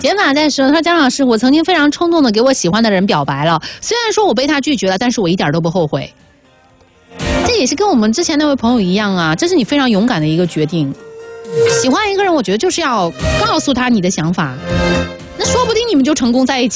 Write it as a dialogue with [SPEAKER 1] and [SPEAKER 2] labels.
[SPEAKER 1] 减法在说，他说姜老师，我曾经非常冲动的给我喜欢的人表白了，虽然说我被他拒绝了，但是我一点都不后悔。这也是跟我们之前那位朋友一样啊，这是你非常勇敢的一个决定。喜欢一个人，我觉得就是要告诉他你的想法，那说不定你们就成功在一起。